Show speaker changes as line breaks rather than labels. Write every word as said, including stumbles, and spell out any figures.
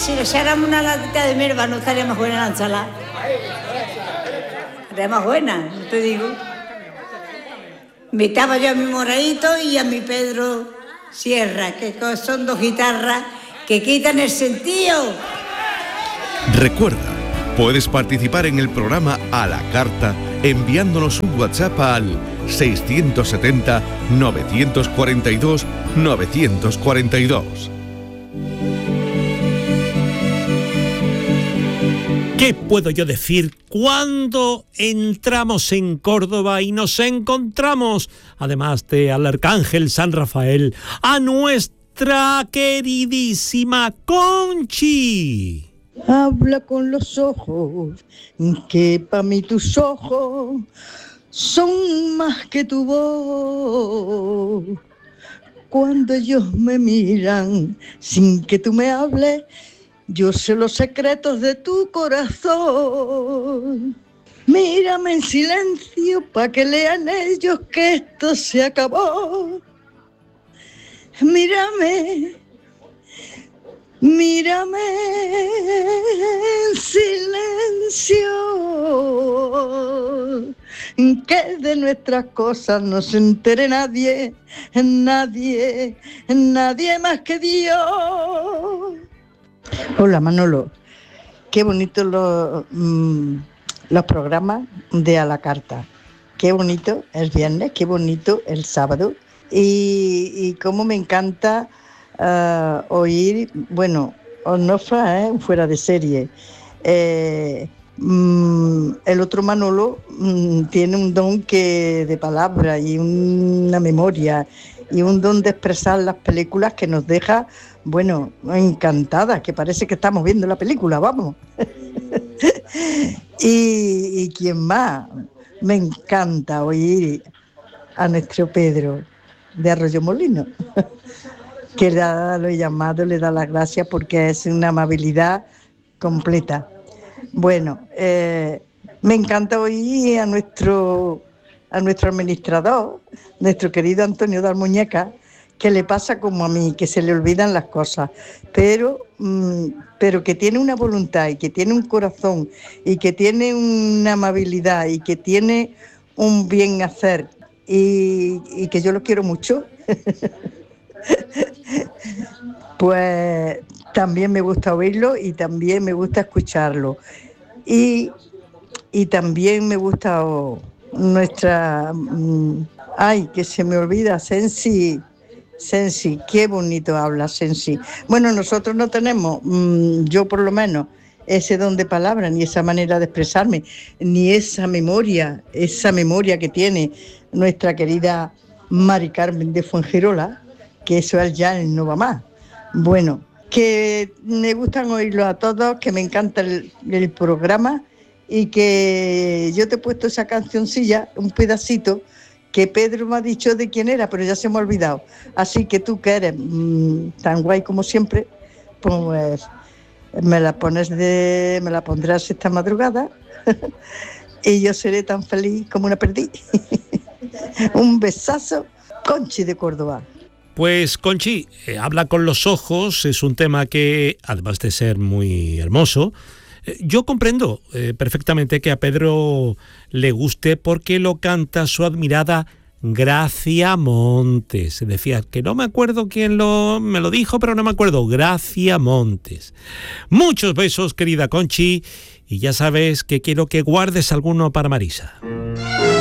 si le echáramos una latita de mierda no estaría más buena la ensalada. Estaría más buena, no te digo. Invitaba yo a mi Moradito y a mi Pedro Sierra, que son dos guitarras que quitan el sentido.
Recuerda, puedes participar en el programa a la carta enviándonos un WhatsApp al seiscientos setenta, novecientos cuarenta y dos, novecientos cuarenta y dos.
¿Qué puedo yo decir cuando entramos en Córdoba y nos encontramos, además de al Arcángel San Rafael, a nuestra queridísima Conchi?
Habla con los ojos, que pa' mí tus ojos son más que tu voz. Cuando ellos me miran sin que tú me hables, yo sé los secretos de tu corazón. Mírame en silencio pa' que lean ellos que esto se acabó. Mírame, mírame en silencio, que de nuestras cosas no se entere nadie, nadie, nadie más que Dios. Hola Manolo, qué bonitos los, mmm, los programas de A la Carta, qué bonito el viernes, qué bonito el sábado y, y cómo me encanta uh, oír, bueno, Onofra, ¿eh? Fuera de serie. Eh, mmm, el otro Manolo mmm, tiene un don que de palabra y una memoria y un don de expresar las películas que nos deja, bueno, encantadas, que parece que estamos viendo la película, vamos. y, y quién más, me encanta oír a nuestro Pedro de Arroyo Molino, que le da lo llamado, le da las gracias porque es una amabilidad completa. Bueno, eh, me encanta oír a nuestro, a nuestro administrador, nuestro querido Antonio Dalmuñeca, que le pasa como a mí, que se le olvidan las cosas, pero, mmm, pero que tiene una voluntad y que tiene un corazón y que tiene una amabilidad y que tiene un bien hacer y, y que yo lo quiero mucho. Pues también me gusta oírlo y también me gusta escucharlo. Y, y también me gusta oh, nuestra... Mmm, ay, que se me olvida, Sensi... Sensi, qué bonito habla Sensi. Bueno, nosotros no tenemos, mmm, yo por lo menos, ese don de palabra, ni esa manera de expresarme, ni esa memoria, esa memoria que tiene nuestra querida Mari Carmen de Fuengirola, que eso es ya el no va más. Bueno, que me gustan oírlo a todos, que me encanta el, el programa y que yo te he puesto esa cancioncilla, un pedacito, que Pedro me ha dicho de quién era, pero ya se me ha olvidado. Así que tú, que eres mmm, tan guay como siempre, pues me la pones de, me la pondrás esta madrugada y yo seré tan feliz como una perdiz. Un besazo, Conchi de Córdoba.
Pues Conchi, eh, habla con los ojos, es un tema que, además de ser muy hermoso, yo comprendo eh, perfectamente que a Pedro le guste porque lo canta su admirada Gracia Montes. Decía que no me acuerdo quién lo, me lo dijo, pero no me acuerdo. Gracia Montes. Muchos besos, querida Conchi, y ya sabes que quiero que guardes alguno para Marisa.